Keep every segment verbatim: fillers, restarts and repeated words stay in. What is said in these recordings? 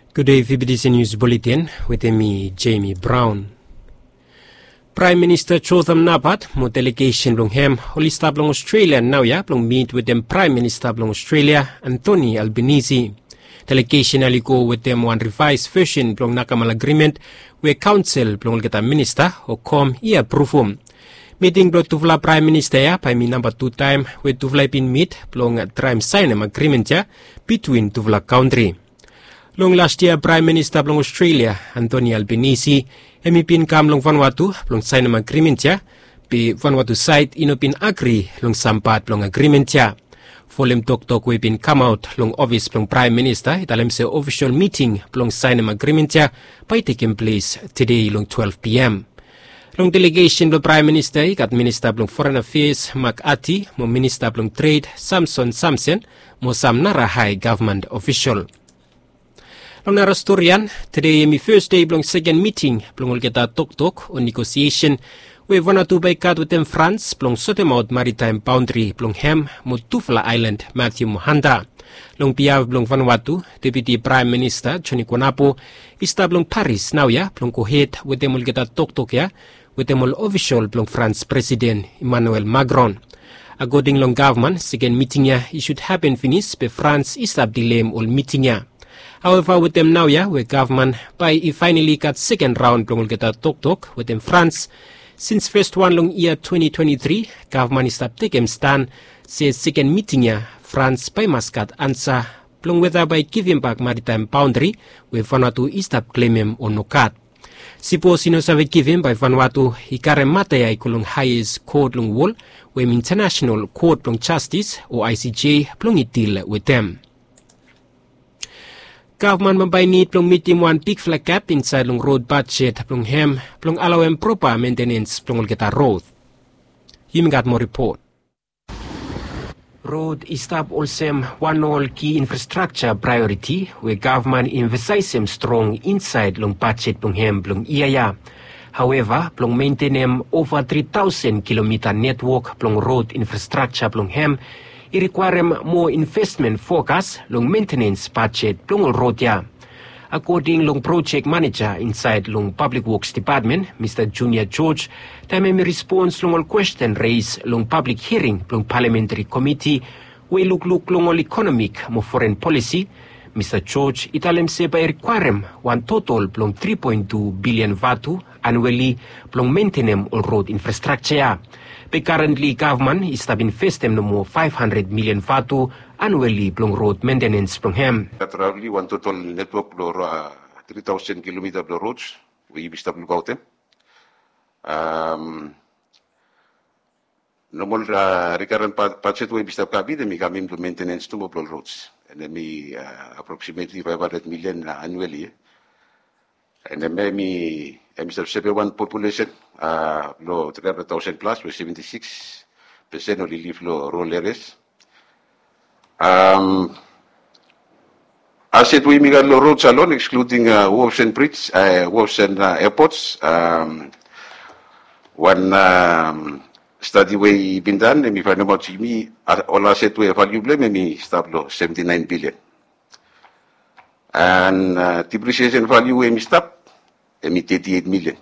Good day, V B D C News Bulletin with me, Jamie Brown. Prime Minister Chotham Napat, mo delegation long hem, holista long Australia now ya, long meet with them Prime Minister long Australia, Anthony Albanese. Delegation ali go with them one revised version long Nakamal agreement, where council long get a minister, or come ia approve. Meeting blo tuvla Prime Minister ya, by me number two time, where tuvla been meet, long time sign an agreement ya, between tuvla country. Long last year, Prime Minister long Australia, Anthony Albanese, emi pin kam long Vanuatu, long sign an agreement ya, be Vanuatu side ino pin agree long sampat long agreement ya. Folem tok tok we pin come out long office long Prime Minister, italem se official meeting long sign an agreement ya, by taking place today long twelve p m Long delegation long Prime Minister, ikat Minister long Foreign Affairs, Mark Ati, mo Minister long Trade, Samson Samson, mo Sam Nara High Government official. Long nara storyan, today mi first day blong second meeting blong ulgeta tok tok on negotiation we Vanuatu by kat with them France blong Sotemouth maritime boundary blong hem mo Tufla Island Matthew Mohanda. Long piav blong Vanuatu, Deputy Prime Minister Johnny Konapo ista blong Paris now ya blong kohet with them ulgeta tok tok ya with them all official blong France President Emmanuel Macron. According long government, second meeting ya it should happen finish be France istab dilem all meeting ya. However, with them now, yeah, with government, by he finally got second round, long get a talk talk with them France. Since first one long year twenty twenty-three, government is up taking stand, says second meeting, yeah, France by Muscat answer, long whether by giving back maritime boundary, with Vanuatu is up claiming or no cut. Suppose you know save given by Vanuatu, he carry mataya kulong highest court long wall, with international court long justice or I C J, long it deal with them. Government mabay need plong meeting one big flag cap inside long road budget plong hem plong allow em proper maintenance plong get a road. You got more report. Road is stop also one all key infrastructure priority where government emphasizes strong inside long budget plong hem plong iaya. However, plong maintain over three thousand kilometer network plong road infrastructure plong hem. It require more investment focus long maintenance budget long road ya. According long project manager inside long public works department, Mister Junior George, time me response long all question raised long public hearing long parliamentary committee we look look long all economic mo foreign policy. Mister George italem se by require one total long three point two billion vatu annually long maintenance all road infrastructure ya. But currently, government is investing no more five hundred million vatu annually plong road maintenance plong hem. Roughly one total network plong uh, three thousand kilometer plong roads we bistab about them. Um, normal uh, recurrent budget we bistab kabi then we come into maintenance to plong roads and then we uh, approximately five hundred million uh, annually. And then maybe Mister Sebewan population, uh, lo three hundred thousand plus, with seventy-six percent only live lo rural areas. Um, asset we make lo roads alone, excluding uh, wharves and bridges, uh, wharves and uh, airports. Um, one um, study we been done, and we find about me all asset we valuable, maybe start lo seventy-nine billion. And uh, depreciation value we stop. Emi thirty-eight million.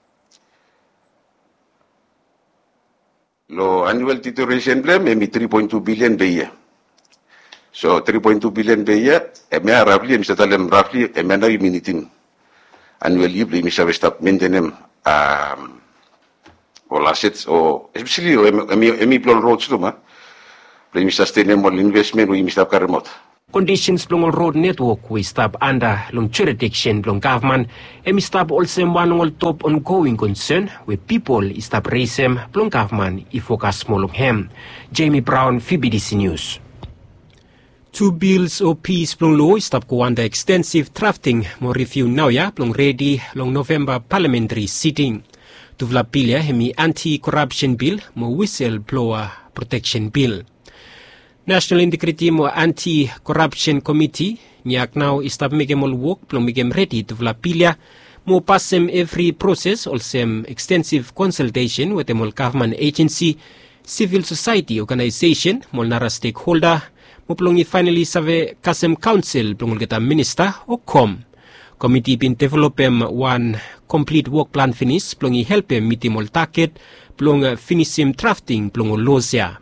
Lo annual deterioration blame emi three point two billion per year. So three point two billion per year, emi roughly emi satalem roughly emi na iminitin annually emi sabe stop maintenance um all assets or especially emi emi plan roads too ma. Emi sustainable investment emi stop remote. Conditions plong road network we stop under long jurisdiction plong government and we stop also one all top ongoing concern where people stop raising plong government i focus more long hem. Jamie Brown, V B D C News. Two bills or peace plong law stop go under extensive drafting more review now ya plong ready long November parliamentary sitting. Tuvla pilya hemi anti-corruption bill mo whistleblower protection bill. National Integrity mo Anti-Corruption Committee niak now istab megem all work plong megem ready to vlapilya mo passem every process also extensive consultation with the government agency, civil society organization mo nara stakeholder mo plong finally save kasem council plong geta minister o com Committee bin develop em one complete work plan finish plong i help em meet em all target plong finish em drafting plong losia.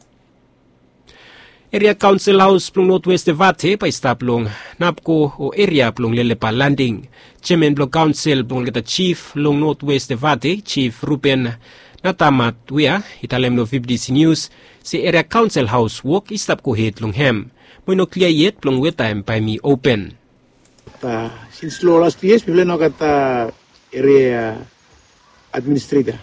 Area Council House plong Northwest Vate pa sta plong napko o area plong Lelepa Landing. Chairman plong Council plong kita Chief plong Northwest Vate, Chief Ruben Natamat Wea, italem no V B D C News, si Area Council House work istap ko hit plong hem. Mo no clear yet plong we time pa mi open. Uh, since last years, we learned at uh, area administrator.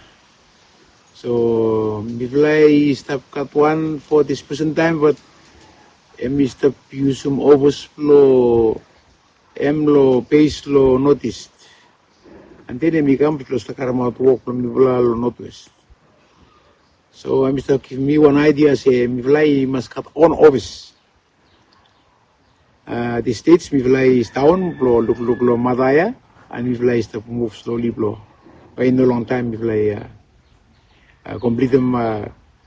So, we play stop cut one for this present time, but we stop use some overflow, emlo, base law noticed. And then we come to the Karamot work from the Vlalo Northwest. So, I Mister give me one idea, say, we fly must cut on office. Uh, the states we fly down, blow, look, look, low, Madaya, and we fly stuff move slowly, blow. But in a long time, we fly uh, uh, complete them. Uh,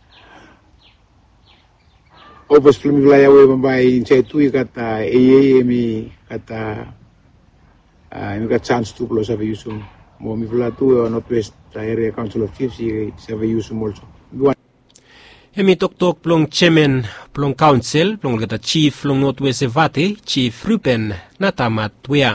Obviously, we fly away by inside two. You got uh, A A, me got uh, uh, we got chance to blow. Have use some more. We fly to uh, Northwest Area Council of Chiefs. Have use some also. Hemi tok-tok plong chairman plong council plong kata chief plong Northwest Vate, Chief Ruben Natamat Wea.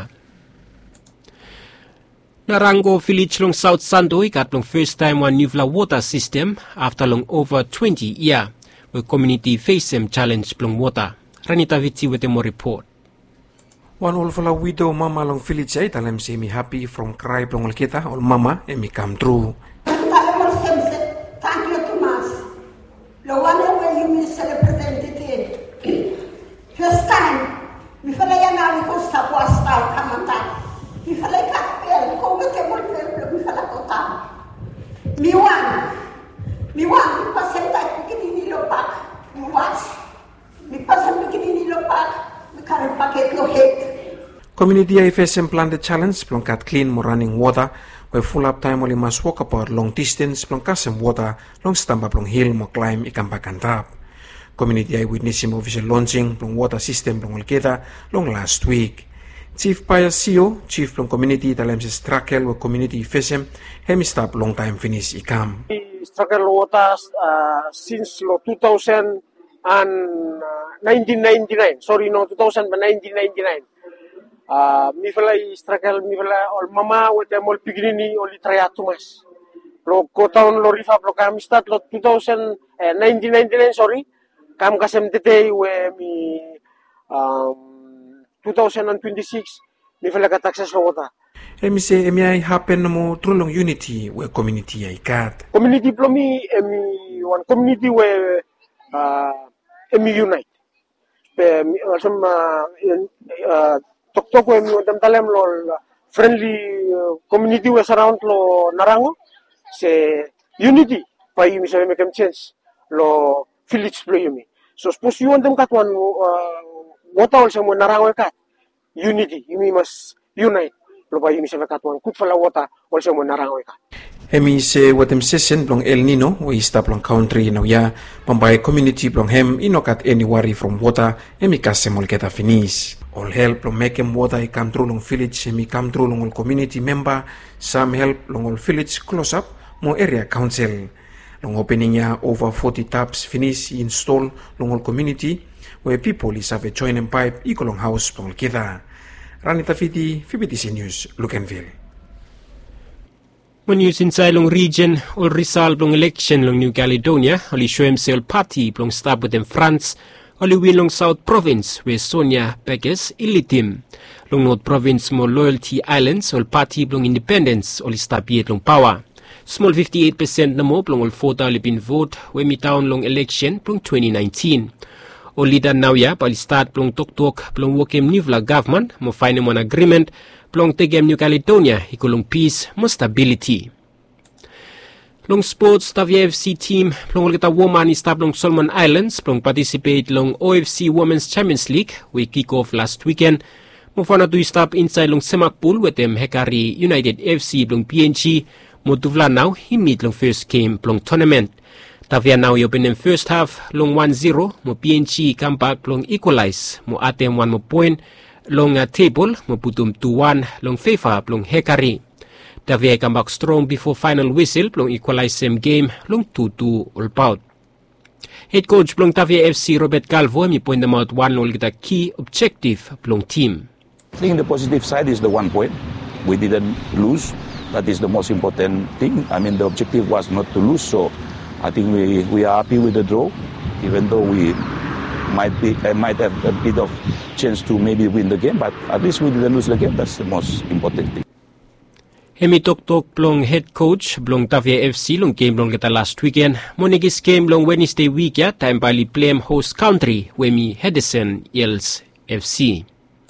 Narango village long South Sandoy got long first time one new water system after long over twenty year with community face some challenge plong water. Ranita Viti with a more report. One olfala widow mama long village ay talem si mi happy from cry plong kita ol mama e mi come true. Lo one way you miss representative. First time, we feel like now we can stop was start come on time. We feel like a fair, go with a more fair, we feel like a time. Me one, me one, we pass it like beginning in pack. Me watch, me pass it beginning in pack, we can't packet your head. Community I face and plan the challenge, plong cat clean more running water. We full up time only must walk apart long distance, plong kasem water, long stamp up long hill, mo climb, ikan bakan tap. Community I witness him official launching, plong water system, plong Olketa, long last week. Chief Paya C O, Chief plong community, talem se struggle with community fesem, hemi stop long time finish ikam. Struggle water uh, since lo two thousand and nineteen ninety-nine, sorry no, two thousand but nineteen ninety-nine. Uh, mi falay struggle mi falay ol mama wete mol pigrini oli triatumas lo kotaon lo rifa lo kam start lo two thousand nineteen ninety-nine sorry kam kasem tete we mi um two thousand twenty-six mi falay ka taxes lo wata emi se emi ay happen mo trulong unity we community ay kat community plomi emi one community we uh emi unite pe also uh tok-tok we mi wadam talem lo friendly uh, community we surround lo Narango se unity pa yumi sa mekem change lo village lo yumi so suppose you want them kat one uh, wata also mo Narango kat unity yumi mas unite lo pa yumi sa kat one kut fala wata also mo Narango kat Hemi se watem session plong El Nino we sta plong country na ya pambay community plong hem inokat any worry from water emi kasemol keta finish all help plong make em water I come through long village emi come through long community member some help long all village close up mo area council long opening ya over forty taps finish install long all community where people is have a join and pipe ikolong house plong keta Ranita Fiti V B D C News Lukenville. When news inside long region, all result long election long New Caledonia, only show himself party long start with them France, only win long South Province where Sonia Beckes ilitim. Long North Province more Loyalty Islands, all party long independence, only start yet long power. Small fifty-eight percent na mo long all vote only been vote when me town long election long twenty nineteen. All leader now ya, pali start long tok tok long wokem Nivla government, mo find one agreement, plong tegem New Caledonia, ikulong peace, mo stability. Long sports, Tavia F C team, plong kita woman is tab long Solomon Islands, plong participate long O F C Women's Champions League, we kick off last weekend. Mo fana to stop inside long Semak Pool with them Hekari United F C plong P N G, mo tuvla now, he meet long first game plong tournament. Tavia now open in first half long one zero, mo P N G come back long equalize, mo atem one mo point, long uh, table maputum two one long FIFA long Hekari. Tavia come back strong before final whistle long equalize same game long two two all out. Head coach plong Tavia F C Robert Calvo mi point them out one long kita key objective plong team. I think the positive side is the one point. We didn't lose. That is the most important thing. I mean, the objective was not to lose, so I think we, we are happy with the draw, even though we might be uh, might have a bit of chance to maybe win the game, but at least we didn't lose the game. That's the most important thing. Hemi tok tok plong head coach plong Tavia F C long game long kita last weekend. Monigis game long Wednesday week ya time bali play host country wemi Hedison Eels F C.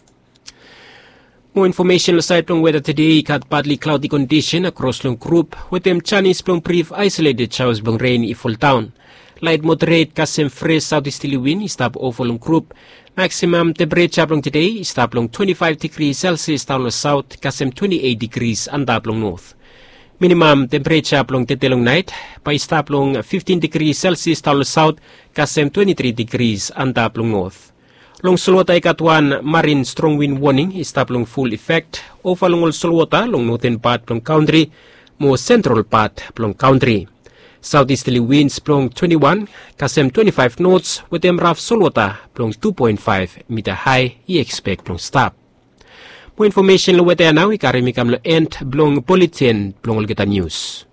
More information aside from weather today, got partly cloudy condition across long group, with them Chinese plong brief isolated showers plong rain i full town. Light moderate kasem fresh southeasterly wind is stop over long group. Maximum temperature plong today is stop long twenty-five degrees Celsius down south, kasem twenty-eight degrees and plong north. Minimum temperature plong tetelong night, by stop long fifteen degrees Celsius down south, kasem twenty-three degrees and plong north. Long Solwata ikatuan marine strong wind warning is stop long full effect over long Solwata long northern part plong country, more central part plong country. Southeasterly winds plong twenty-one, kasem twenty-five knots with them rough Solwata plong two point five meter high, you expect plong stop. More information lo weather now, ikarimi kam lo end plong bulletin plong olgeta news.